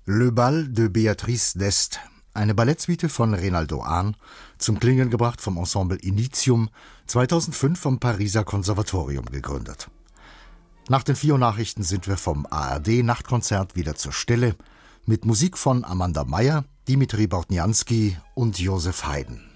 Le Bal de Béatrice d'Este, eine Ballettsuite von Reynaldo Hahn, zum Klingen gebracht vom Ensemble Initium, 2005 vom Pariser Konservatorium gegründet. Nach den 4 Nachrichten sind wir vom ARD-Nachtkonzert wieder zur Stelle, mit Musik von Amanda Meyer, Dimitri Bortnianski und Josef Haydn.